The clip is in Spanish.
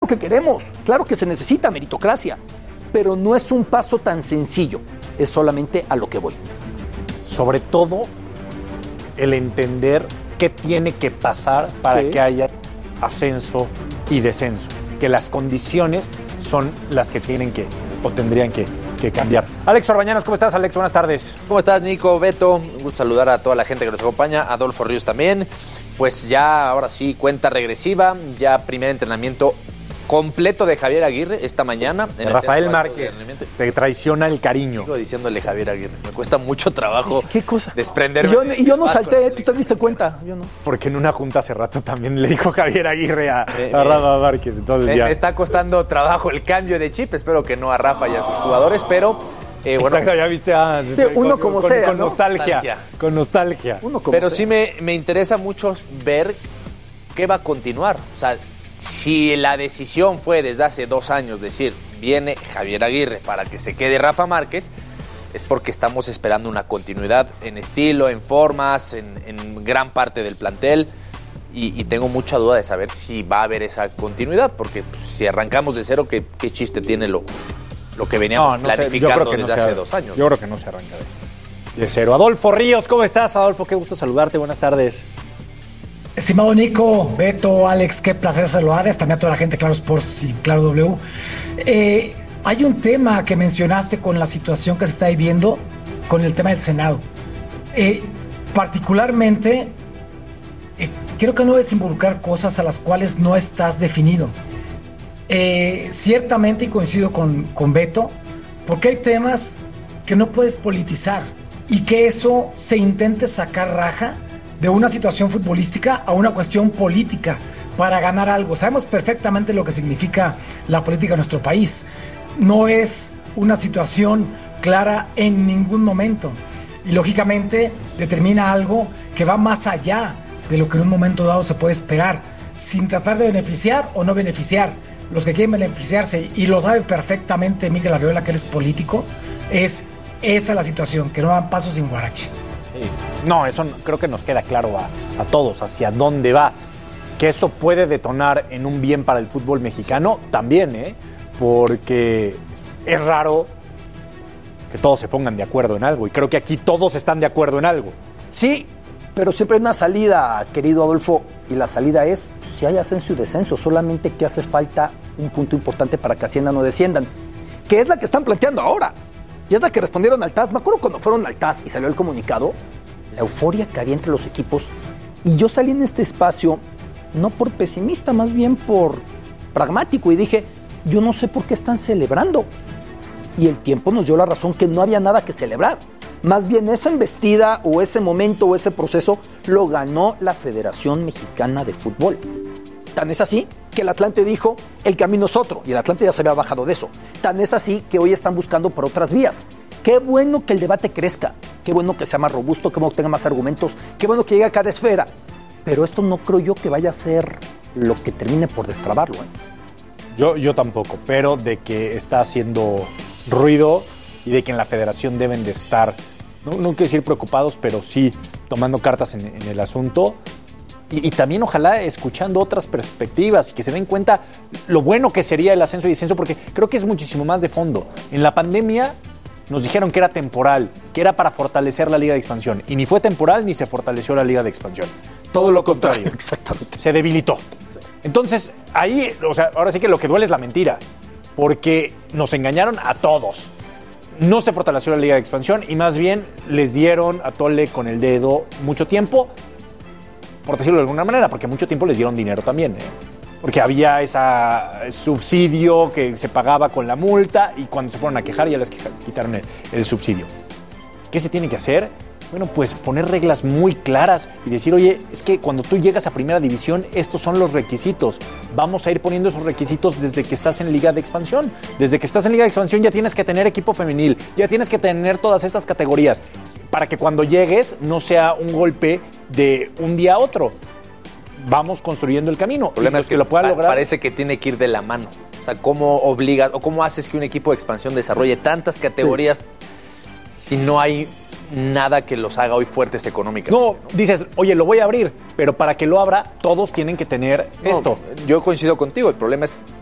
que queremos, claro que se necesita meritocracia, pero no es un paso tan sencillo, es solamente a lo que voy. Sobre todo, el entender qué tiene que pasar para que haya ascenso y descenso, que las condiciones son las que tienen que o tendrían que cambiar. Alex Orbañanos, ¿cómo estás, Alex? Buenas tardes. ¿Cómo estás, Nico, Beto? Un gusto saludar a toda la gente que nos acompaña, Adolfo Ríos también. Pues ya, ahora sí, cuenta regresiva, ya primer entrenamiento completo de Javier Aguirre esta mañana. Rafael Márquez, te traiciona el cariño. Sigo diciéndole Javier Aguirre, me cuesta mucho trabajo. ¿Qué cosa? Desprenderme. Y yo no salté, ¿tú te diste cuenta? Yo no. Porque en una junta hace rato también le dijo Javier Aguirre a Rafa Márquez. Entonces me está costando trabajo el cambio de chip, espero que no a Rafa y a sus jugadores, pero... bueno, exacto, ya viste uno como sea, con ¿no? nostalgia. Con nostalgia. Pero sí me interesa mucho ver qué va a continuar. O sea, si la decisión fue desde hace 2 años decir, viene Javier Aguirre para que se quede Rafa Márquez, es porque estamos esperando una continuidad en estilo, en formas, en gran parte del plantel. Y tengo mucha duda de saber si va a haber esa continuidad, porque pues, si arrancamos de cero, ¿qué chiste tiene lo que veníamos planificando desde hace 2 años? Yo creo que no se arranca de cero. Adolfo Ríos, ¿cómo estás, Adolfo? Qué gusto saludarte, buenas tardes. Estimado Nico, Beto, Alex, qué placer saludarles, también a toda la gente de Claro Sports y Claro W. Hay un tema que mencionaste con la situación que se está viviendo con el tema del Senado. Particularmente, creo que no debes involucrar cosas a las cuales no estás definido. Ciertamente, y coincido con Beto, porque hay temas que no puedes politizar y que eso se intente sacar raja de una situación futbolística a una cuestión política para ganar algo. Sabemos perfectamente lo que significa la política en nuestro país. No es una situación clara en ningún momento y lógicamente determina algo que va más allá de lo que en un momento dado se puede esperar, sin tratar de beneficiar o no beneficiar. Los que quieren beneficiarse, y lo sabe perfectamente Miguel Arriola, que él es político, esa es la situación, que no dan paso sin guarache. Sí. No, eso creo que nos queda claro a todos, hacia dónde va. Que eso puede detonar en un bien para el fútbol mexicano también, porque es raro que todos se pongan de acuerdo en algo, y creo que aquí todos están de acuerdo en algo. Sí, pero siempre hay una salida, querido Adolfo, y la salida es, si hay ascenso y descenso, solamente que hace falta un punto importante para que asciendan o desciendan, que es la que están planteando ahora, y es la que respondieron al TAS. Me acuerdo cuando fueron al TAS y salió el comunicado, la euforia que había entre los equipos, y yo salí en este espacio, no por pesimista, más bien por pragmático, y dije, yo no sé por qué están celebrando, y el tiempo nos dio la razón que no había nada que celebrar. Más bien esa embestida o ese momento o ese proceso lo ganó la Federación Mexicana de Fútbol. Tan es así que el Atlante dijo, el camino es otro, y el Atlante ya se había bajado de eso. Tan es así que hoy están buscando por otras vías. Qué bueno que el debate crezca, qué bueno que sea más robusto, qué bueno que tenga más argumentos, qué bueno que llegue a cada esfera. Pero esto no creo yo que vaya a ser lo que termine por destrabarlo. Yo tampoco, pero de que está haciendo ruido y de que en la federación deben de estar, no quiero decir preocupados, pero sí tomando cartas en el asunto y también ojalá escuchando otras perspectivas y que se den cuenta lo bueno que sería el ascenso y descenso, porque creo que es muchísimo más de fondo. En la pandemia nos dijeron que era temporal, que era para fortalecer la Liga de Expansión, y ni fue temporal ni se fortaleció la Liga de Expansión. Todo lo contrario. Exactamente. Se debilitó. Sí. Entonces, ahí, ahora sí que lo que duele es la mentira, porque nos engañaron a todos. No se fortaleció la Liga de Expansión y más bien les dieron a tole con el dedo mucho tiempo, por decirlo de alguna manera, porque mucho tiempo les dieron dinero también, porque había ese subsidio que se pagaba con la multa y cuando se fueron a quejar ya les quitaron el subsidio. ¿Qué se tiene que hacer? Bueno, pues poner reglas muy claras y decir, oye, es que cuando tú llegas a Primera División, estos son los requisitos. Vamos a ir poniendo esos requisitos desde que estás en Liga de Expansión. Desde que estás en Liga de Expansión ya tienes que tener equipo femenil, ya tienes que tener todas estas categorías, para que cuando llegues no sea un golpe de un día a otro. Vamos construyendo el camino. El problema es que lo pueda lograr. Parece que tiene que ir de la mano. O sea, ¿cómo obligas o cómo haces que un equipo de expansión desarrolle tantas categorías si no hay nada que los haga hoy fuertes económicamente? No, dices, oye, lo voy a abrir, pero para que lo abra, todos tienen que tener esto. Yo coincido contigo, el problema es